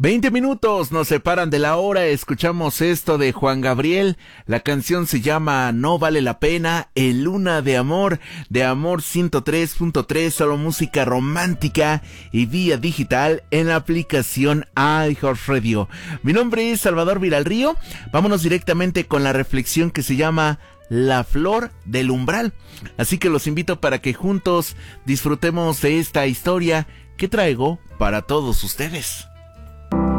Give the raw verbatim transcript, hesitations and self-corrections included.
veinte minutos nos separan de la hora, escuchamos esto de Juan Gabriel, la canción se llama No Vale la Pena, El Luna de Amor, de Amor ciento tres punto tres, solo música romántica y vía digital en la aplicación iHeartRadio. Mi nombre es Salvador Viralrío, vámonos directamente con la reflexión que se llama La Flor del Umbral. Así que los invito para que juntos disfrutemos de esta historia que traigo para todos ustedes.